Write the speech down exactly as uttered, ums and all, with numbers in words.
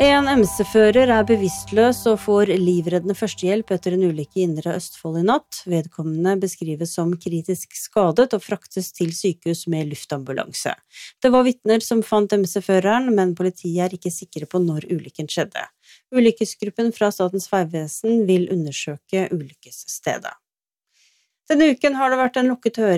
En M C-fører er bevisstløs og får livreddende førstehjelp etter en ulykke i Indre Østfold i natt. Vedkommende beskrives som kritisk skadet og fraktes til sykehus med luftambulanse. Det var vitner som fant M C-føreren, men politiet er ikke sikre på når ulykken skjedde. Ulykkesgruppen fra Statens vegvesen vil undersøke ulykkesstedet. Denne uken har det vært en lukket høring